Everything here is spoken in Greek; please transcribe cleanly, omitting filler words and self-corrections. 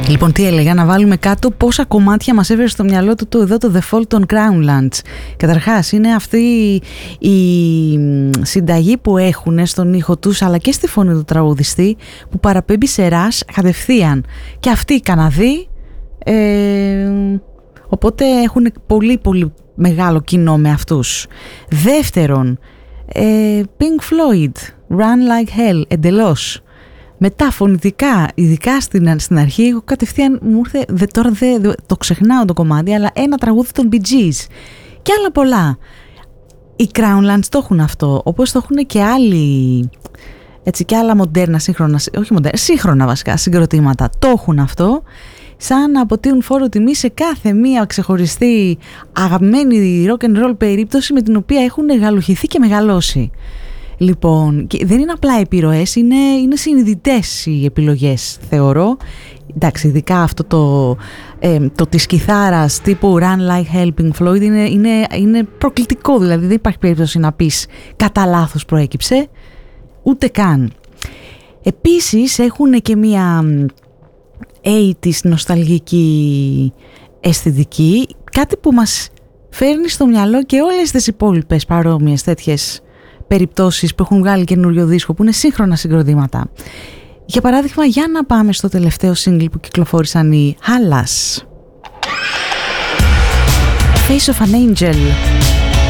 Λοιπόν, τι έλεγα, να βάλουμε κάτω πόσα κομμάτια μας έφερε στο μυαλό του εδώ το The Fall των Crownlands. Καταρχάς, είναι αυτή η συνταγή που έχουν στον ήχο τους, αλλά και στη φωνή του τραγουδιστή, που παραπέμπει σε ρας κατευθείαν. Και αυτοί οι Καναδοί, οπότε έχουν πολύ πολύ μεγάλο κοινό με αυτούς. Δεύτερον, Pink Floyd, Run Like Hell, εντελώς. Μετά φωνητικά, ειδικά στην αρχή, εγώ κατευθείαν μου ήρθε, τώρα το ξεχνάω το κομμάτι, αλλά ένα τραγούδι των Bee Gees και άλλα πολλά. Οι Crownlands το έχουν αυτό, όπως το έχουν και άλλοι, έτσι, και άλλα μοντέρνα, σύγχρονα βασικά συγκροτήματα. Το έχουν αυτό, σαν να αποτείουν φόρο τιμή σε κάθε μία ξεχωριστή αγαπημένη rock and roll περίπτωση με την οποία έχουν γαλουχηθεί και μεγαλώσει. Λοιπόν, δεν είναι απλά επιρροές, είναι συνειδητές οι επιλογές, θεωρώ. Εντάξει, ειδικά αυτό το της κιθάρας τύπου Run Like Hell Pink Floyd είναι προκλητικό, δηλαδή δεν υπάρχει περίπτωση να πεις κατά λάθος προέκυψε, ούτε καν. Επίσης έχουν και μία 80's νοσταλγική αισθητική, κάτι που μας φέρνει στο μυαλό και όλες τις υπόλοιπες παρόμοιες τέτοιες περιπτώσεις που έχουν βγάλει καινούριο δίσκο, που είναι σύγχρονα συγκροτήματα. Για παράδειγμα, για να πάμε στο τελευταίο single που κυκλοφόρησαν οι Hallas, Face of an Angel.